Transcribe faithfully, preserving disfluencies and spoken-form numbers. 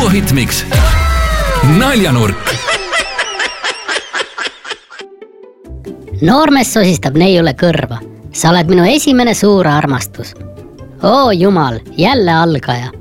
Raadio Hitmix. Naljanurk. Noormees sosistab neiule kõrva. Sa oled minu esimene suur armastus. Oo jumal, jälle algaja.